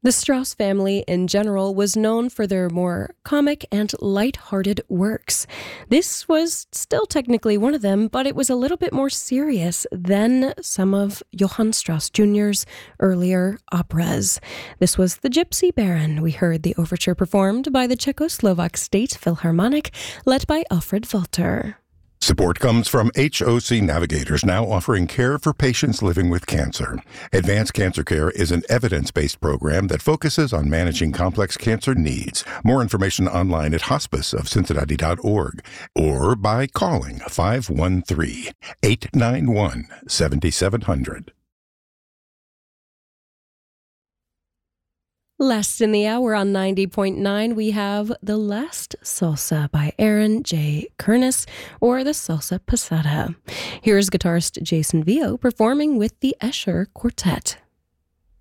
The Strauss family in general was known for their more comic and light-hearted works. This was still technically one of them, but it was a little bit more serious than some of Johann Strauss Jr.'s earlier operas. This was The Gypsy Baron. We heard the overture performed by the Czechoslovak State Philharmonic, led by Alfred Walter. Support comes from HOC Navigators, now offering care for patients living with cancer. Advanced Cancer Care is an evidence-based program that focuses on managing complex cancer needs. More information online at hospiceofcincinnati.org or by calling 513-891-7700. Last in the hour on 90.9, we have The Last Salsa by Aaron J. Kernis, or the Salsa Pasada. Here's guitarist Jason Vio performing with the Escher Quartet.